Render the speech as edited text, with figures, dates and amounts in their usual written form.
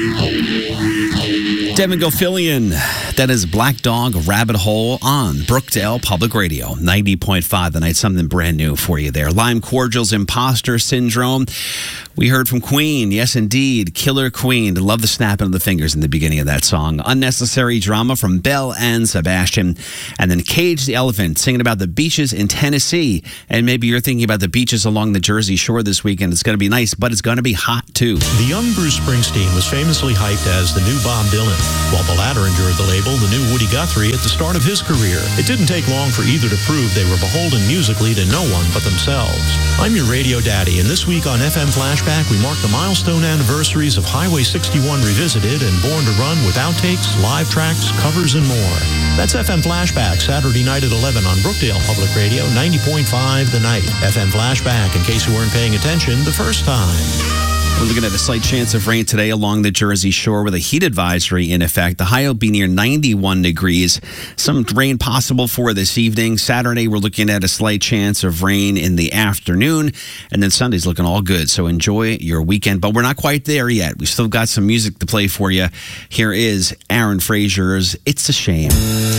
Devin Gofillion, that is Black Dog Rabbit Hole on Brookdale Public Radio, 90.5 the night. Something brand new for you there. Lime Cordial's Imposter Syndrome. We heard from Queen. Yes, indeed. Killer Queen. Love the snapping of the fingers in the beginning of that song. Unnecessary Drama from Belle and Sebastian. And then Cage the Elephant singing about the beaches in Tennessee. And maybe you're thinking about the beaches along the Jersey Shore this weekend. It's going to be nice, but it's going to be hot too. The young Bruce Springsteen was famously hyped as the new Bob Dylan, while the latter enjoyed the label the new Woody Guthrie at the start of his career. It didn't take long for either to prove they were beholden musically to no one but themselves. I'm your radio daddy, and this week on FM Flashback, we mark the milestone anniversaries of Highway 61 Revisited and Born to Run with outtakes, live tracks, covers, and more. That's FM Flashback, Saturday night at 11 on Brookdale Public Radio, 90.5 the night. FM Flashback, in case you weren't paying attention the first time. We're looking at a slight chance of rain today along the Jersey Shore with a heat advisory in effect. The high will be near 91 degrees. Some rain possible for this evening. Saturday, we're looking at a slight chance of rain in the afternoon. And then Sunday's looking all good. So enjoy your weekend. But we're not quite there yet. We still got some music to play for you. Here is Aaron Frazier's It's a Shame.